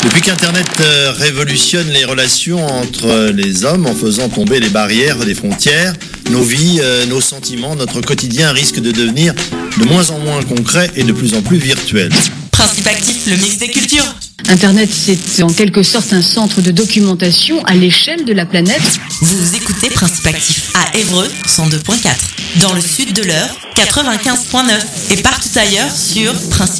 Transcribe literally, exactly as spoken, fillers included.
Depuis qu'Internet euh, révolutionne les relations entre les hommes en faisant tomber les barrières des frontières, nos vies, euh, nos sentiments, notre quotidien risque de devenir de moins en moins concret et de plus en plus virtuel. Principe actif, le mix des cultures. Internet, c'est en quelque sorte un centre de documentation à l'échelle de la planète. Vous écoutez Principe actif à Évreux, cent deux point quatre. Dans le sud de l'Eure, quatre-vingt-quinze point neuf. Et partout ailleurs sur Principe